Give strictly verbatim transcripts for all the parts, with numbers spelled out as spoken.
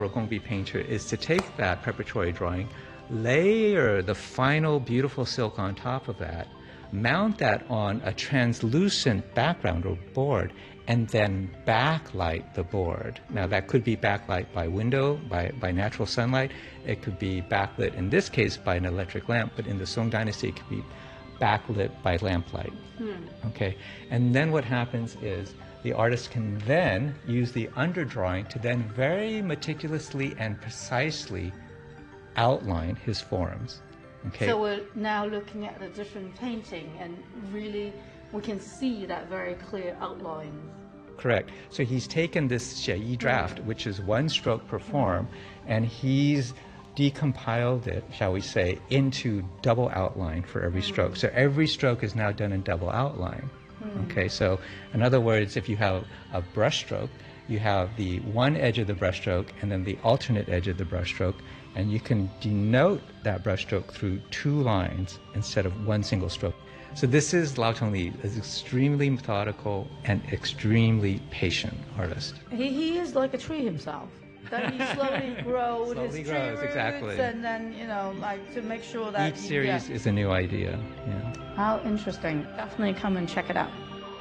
Rokongbi painter is to take that preparatory drawing, layer the final beautiful silk on top of that, mount that on a translucent background or board, and then backlight the board. Now that could be backlight by window, by, by natural sunlight. It could be backlit, in this case, by an electric lamp, but in the Song Dynasty, it could be backlit by lamplight. Hmm. Okay, and then what happens is the artist can then use the underdrawing to then very meticulously and precisely outline his forms. Okay. So we're now looking at a different painting, and really we can see that very clear outline. Correct. So he's taken this Xie Yi draft, mm. which is one stroke per form, and he's decompiled it, shall we say, into double outline for every mm. stroke. So every stroke is now done in double outline. Mm. Okay, so in other words, if you have a brush stroke, you have the one edge of the brush stroke and then the alternate edge of the brush stroke, and you can denote that brush stroke through two lines instead of one single stroke. So this is Lau Tongli, an extremely methodical and extremely patient artist. He, he is like a tree himself. That he slowly grows slowly his grows, tree exactly. roots, and then, you know, like to make sure that each series yeah. is a new idea. Yeah. How interesting! Definitely come and check it out.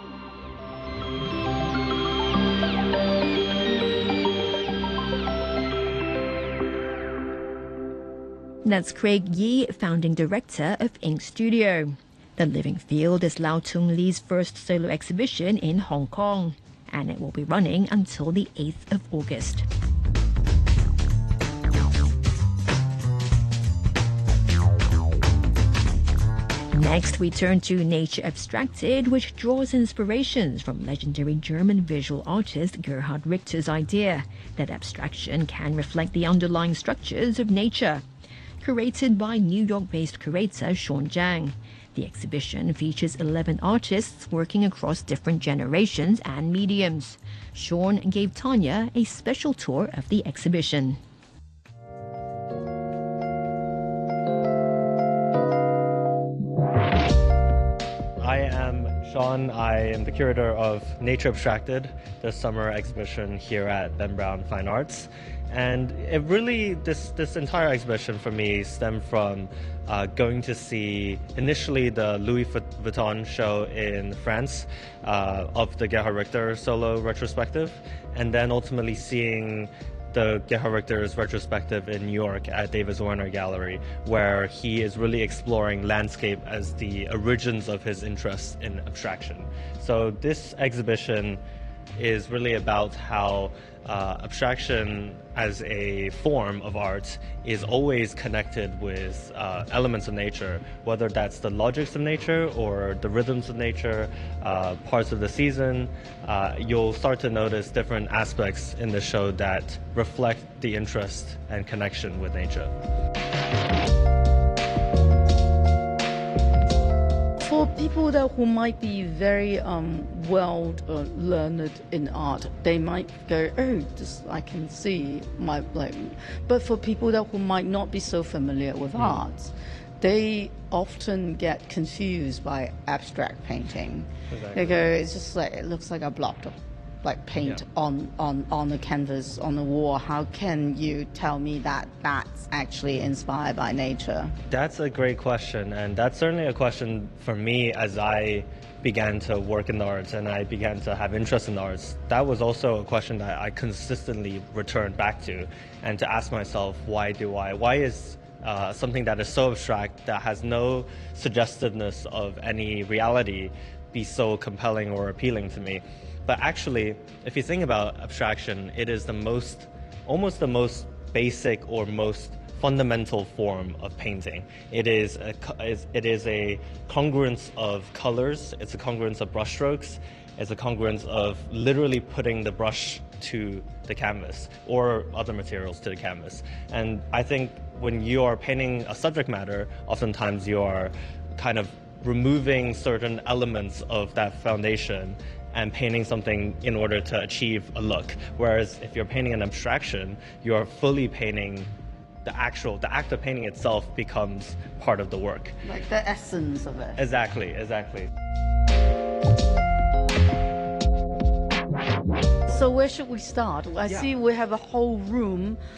That's Craig Yi, founding director of Ink Studio. The Living Field is Lau Tongli's first solo exhibition in Hong Kong, and it will be running until the eighth of August. Next, we turn to Nature Abstracted, which draws inspirations from legendary German visual artist Gerhard Richter's idea that abstraction can reflect the underlying structures of nature. Curated by New York-based curator Sean Zhang, the exhibition features eleven artists working across different generations and mediums. Sean gave Tanya a special tour of the exhibition. I am Sean. I am the curator of Nature Abstracted, the summer exhibition here at Ben Brown Fine Arts. And it really, this, this entire exhibition for me stemmed from uh, going to see initially the Louis Vuitton show in France uh, of the Gerhard Richter solo retrospective, and then ultimately seeing the Gerhard Richter's retrospective in New York at Davis Warner Gallery, where he is really exploring landscape as the origins of his interest in abstraction. So this exhibition is really about how uh, abstraction as a form of art is always connected with uh, elements of nature, whether that's the logics of nature or the rhythms of nature, uh, parts of the season. Uh, you'll start to notice different aspects in the show that reflect the interest and connection with nature. For people that who might be very um, well uh, learned in art, they might go, "Oh, this I can see my like." But for people that who might not be so familiar with mm. art, they often get confused by abstract painting. Exactly. They go, "It's just like it looks like a block of like paint yeah. on, on, on the canvas, on the wall. How can you tell me that that's actually inspired by nature?" That's a great question, and that's certainly a question for me as I began to work in the arts and I began to have interest in the arts. That was also a question that I consistently returned back to, and to ask myself, why do I, why is uh, something that is so abstract, that has no suggestiveness of any reality, be so compelling or appealing to me? But actually, if you think about abstraction, it is the most, almost the most basic or most fundamental form of painting. It is a, it is a congruence of colors, it's a congruence of brushstrokes, it's a congruence of literally putting the brush to the canvas or other materials to the canvas. And I think when you are painting a subject matter, oftentimes you are kind of removing certain elements of that foundation and painting something in order to achieve a look. Whereas if you're painting an abstraction, you're fully painting the actual, the act of painting itself becomes part of the work. Like the essence of it. Exactly, exactly. So where should we start? I Yeah. see we have a whole room